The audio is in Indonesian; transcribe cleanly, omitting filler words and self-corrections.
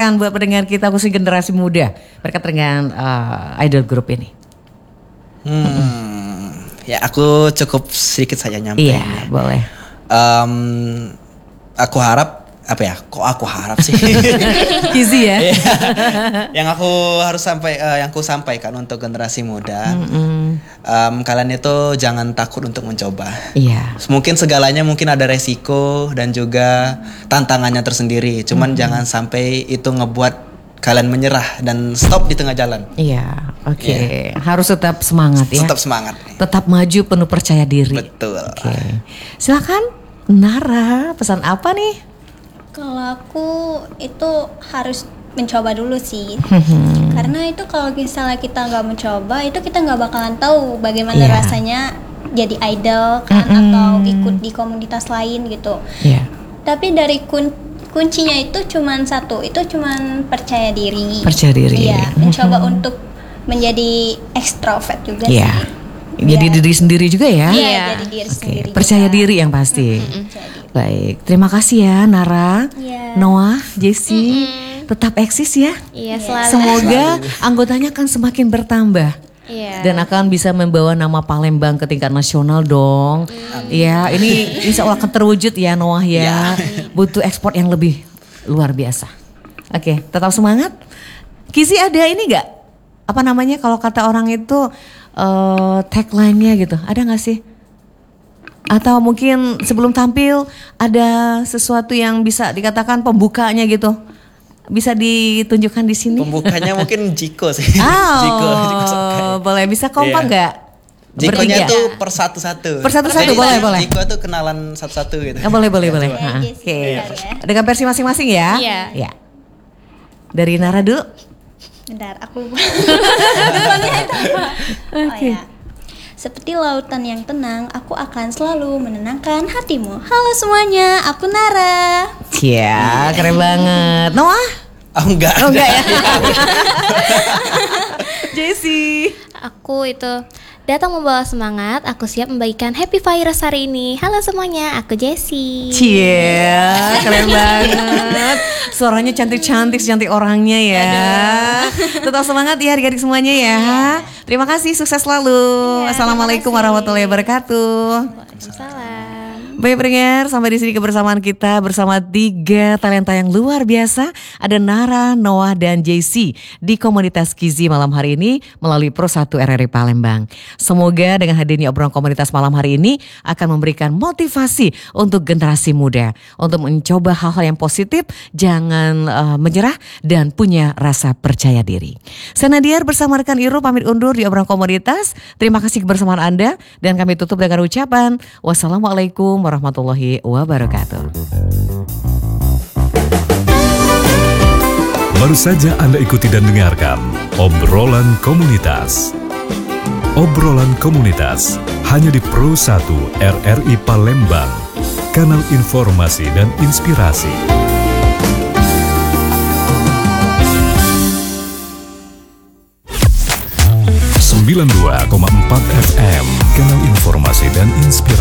sampaikan buat pendengar kita khusus generasi muda berkait dengan idol group ini? Ya aku cukup sedikit saja nyampe. Iya, boleh. Aku harap Kok aku harap sih? Gizi ya. Yang aku harus yang aku sampaikan untuk generasi muda, kalian itu jangan takut untuk mencoba. Iya. Mungkin segalanya mungkin ada resiko dan juga tantangannya tersendiri. Cuman jangan sampai itu ngebuat kalian menyerah dan stop di tengah jalan. Iya, oke. Harus tetap semangat ya. Tetap semangat. Tetap maju penuh percaya diri. Betul. Oke. Silakan Nara, pesan apa nih? Kalau aku itu harus mencoba dulu sih. Karena itu kalau misalnya kita nggak mencoba, itu kita nggak bakalan tahu bagaimana rasanya jadi idol kan, atau ikut di komunitas lain gitu. Tapi dari kuncinya itu cuman satu, itu cuman percaya diri. Percaya diri. Iya, mencoba untuk menjadi ekstrovert juga sih. Jadi diri sendiri juga ya. Iya, jadi diri sendiri. Percaya diri yang pasti. Baik, terima kasih ya Nara, Noah, Jessie, tetap eksis ya. Iya, selalu. Semoga anggotanya akan semakin bertambah. Dan akan bisa membawa nama Palembang ke tingkat nasional dong. Ya, ini insya Allah akan terwujud ya Noah ya. Butuh ekspor yang lebih luar biasa. Oke, tetap semangat. Gizi ada ini gak? Apa namanya kalau kata orang itu tagline-nya gitu, ada gak sih? Atau mungkin sebelum tampil ada sesuatu yang bisa dikatakan pembukanya gitu. Bisa ditunjukkan di sini. Pembukanya mungkin Jiko sih. Jiko boleh, bisa kompak nggak? Jikonya tuh per satu-satu. Per satu-satu boleh. Jiko tuh kenalan satu-satu gitu. Boleh. Oke. Dengan versi masing-masing ya. Iya. Dari Nara dulu. Bentar, aku lupa. Seperti lautan yang tenang, aku akan selalu menenangkan hatimu. Halo semuanya, aku Nara. Iya, keren banget. Noah? Enggak ya. Jessie? Aku itu datang membawa semangat, aku siap membagikan happy virus hari ini. Halo semuanya, aku Jessie. Keren banget. Suaranya cantik-cantik, secantik orangnya ya. Tetap semangat ya adik-adik semuanya ya. Terima kasih, sukses selalu. Assalamualaikum warahmatullahi wabarakatuh. Waalaikumsalam. Baik pendengar, sampai di sini kebersamaan kita bersama 3 talenta yang luar biasa. Ada Nara, Noah, dan Jessie di komunitas Gizi malam hari ini melalui Pro 1 RRI Palembang. Semoga dengan hadirnya obrolan komunitas malam hari ini akan memberikan motivasi untuk generasi muda untuk mencoba hal-hal yang positif, jangan menyerah dan punya rasa percaya diri. Saya Nadia bersama rekan Iru pamit undur di obrolan komunitas. Terima kasih kebersamaan Anda dan kami tutup dengan ucapan wassalamualaikum warahmatullahi wabarakatuh. Baru saja Anda ikuti dan dengarkan obrolan komunitas. Obrolan komunitas hanya di Pro 1 RRI Palembang, kanal informasi dan inspirasi. 92,4 FM, kanal informasi dan inspirasi.